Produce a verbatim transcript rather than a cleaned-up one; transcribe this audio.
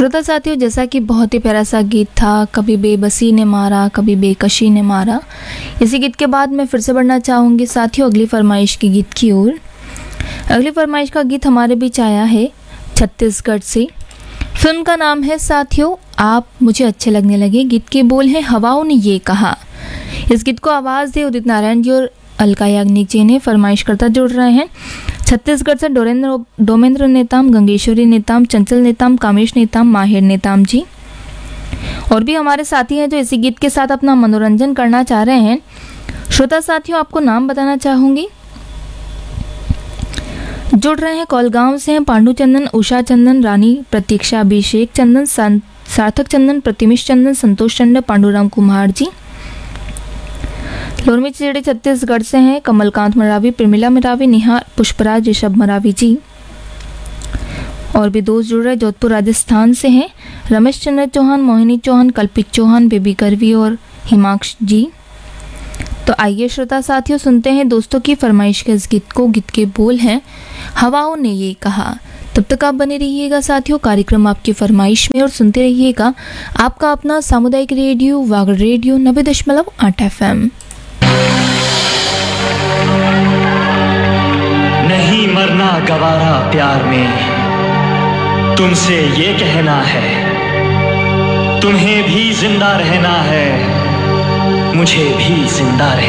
श्रोता साथियों, जैसा कि बहुत ही प्यारा सा गीत था, कभी बेबसी ने मारा कभी बेकशी ने मारा। इसी गीत के बाद मैं फिर से बढ़ना चाहूँगी साथियों अगली फरमाइश के गीत की ओर। अगली फरमाइश का गीत हमारे बीच आया है छत्तीसगढ़ से। फिल्म का नाम है साथियों आप मुझे अच्छे लगने लगे। गीत के बोल हैं हवाओं ने ये कहा। इस गीत को आवाज़ दे उदित नारायण जी और अलका याग्निक जी ने। फरमाइश करता जुड़ रहे हैं छत्तीसगढ़ से डोरेंद्र डोमेंद्र नेताम, गंगेश्वरी नेताम, चंचल नेताम, कामेश नेताम, माहिर नेताम जी। और भी हमारे साथी हैं जो इसी गीत के साथ अपना मनोरंजन करना चाह रहे हैं। श्रोता साथियों, आपको नाम बताना चाहूँगी। जुड़ रहे हैं कोलगांव से हैं पांडु चंदन, उषा चंदन, रानी प्रतीक्षा, अभिषेक चंदन, सार्थक चंदन, प्रतिमिश चंदन, संतोष चंद, पांडुराम कुमार जी। लोरमी चिड़ी छत्तीसगढ़ से हैं कमलकांत मरावी, प्रमिला मरावी, निहार पुष्पराज, ऋषभ मरावी जी। और भी दोस्त जुड़ रहे जोधपुर राजस्थान से हैं रमेश चंद्र चौहान, मोहिनी चौहान, कल्पित चौहान, बेबी करवी और हिमाक्ष जी। तो आइए श्रोता साथियों सुनते हैं दोस्तों की फरमाइश के इस गीत को। गीत के बोल हैं हवाओं ने ये कहा। तब तक आप बने रहिएगा साथियों कार्यक्रम आपकी फरमाइश में और सुनते रहिएगा आपका अपना सामुदायिक रेडियो वागड़ रेडियो नब्बे दशमलव आठ एफ एम। नहीं मरना गवारा प्यार में, तुमसे ये कहना है, तुम्हें भी जिंदा रहना है, मुझे भी जिंदा रहना।